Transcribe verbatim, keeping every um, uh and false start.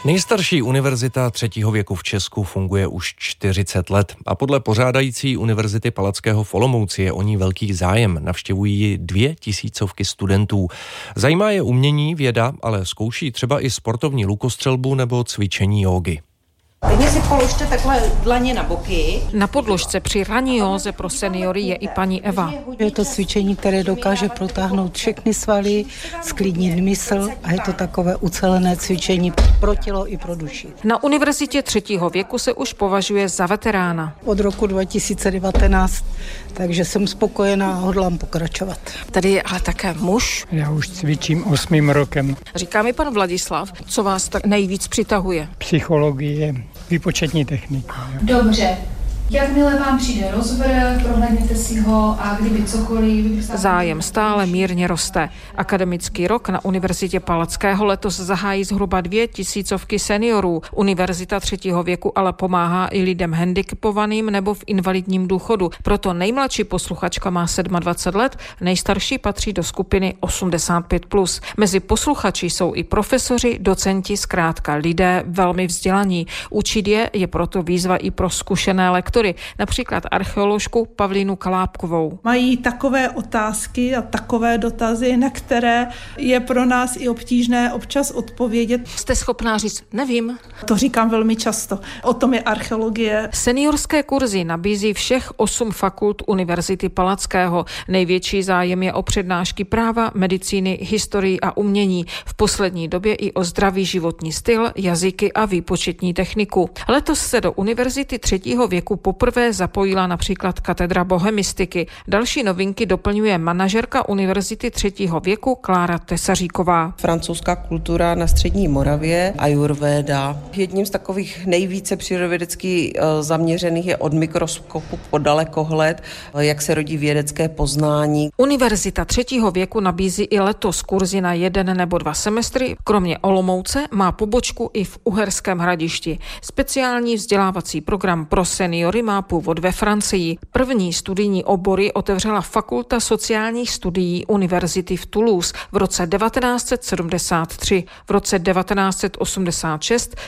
Nejstarší univerzita třetího věku v Česku funguje už čtyřicet let a podle pořádající Univerzity Palackého v Olomouci je o ní velký zájem. Navštěvují ji dvě tisícovky studentů. Zajímá je umění, věda, ale zkouší třeba i sportovní lukostřelbu nebo cvičení jógy. Teď si položte takhle dlaně na boky. Na podložce při ranióze pro seniory je i paní Eva. Je to cvičení, které dokáže protáhnout všechny svaly, sklidnit mysl a je to takové ucelené cvičení pro tělo i pro duši. Na univerzitě třetího věku se už považuje za veterána. Od roku dva tisíce devatenáct, takže jsem spokojená a hodlám pokračovat. Tady je ale také muž. Já už cvičím osmým rokem. Říká mi pan Vladislav, co vás tak nejvíc přitahuje. Psychologie, výpočetní technika. Dobře. Jakmile vám přijde rozvrh, prohlédněte si ho a kdyby cokoliv... Zájem stále mírně roste. Akademický rok na Univerzitě Palackého letos zahájí zhruba dvě tisícovky seniorů. Univerzita třetího věku ale pomáhá i lidem handicapovaným nebo v invalidním důchodu. Proto nejmladší posluchačka má dvacet sedm let, nejstarší patří do skupiny osmdesát pět plus. Mezi posluchači jsou i profesoři, docenti, zkrátka lidé velmi vzdělaní. Učit je je proto výzva i pro zkušené lektory. Například archeoložku Pavlínu Kalápkovou. Mají takové otázky a takové dotazy, na které je pro nás i obtížné občas odpovědět. Jste schopná říct, nevím. To říkám velmi často. O tom je archeologie. Seniorské kurzy nabízí všech osm fakult Univerzity Palackého. Největší zájem je o přednášky práva, medicíny, historii a umění. V poslední době i o zdravý životní styl, jazyky a výpočetní techniku. Letos se do Univerzity třetího věku poprvé zapojila například katedra bohemistiky. Další novinky doplňuje manažerka Univerzity třetího věku Klára Tesaříková. Francouzská kultura na střední Moravě, ajurvéda. Jedním z takových nejvíce přírodovědecky zaměřených je od mikroskopu po dalekohled, jak se rodí vědecké poznání. Univerzita třetího věku nabízí i letos kurzy na jeden nebo dva semestry. Kromě Olomouce má pobočku i v Uherském Hradišti. Speciální vzdělávací program pro seniory má původ ve Francii. První studijní obory otevřela Fakulta sociálních studií Univerzity v Toulouse v roce devatenáct set sedmdesát tři. V roce devatenáct set osmdesát šest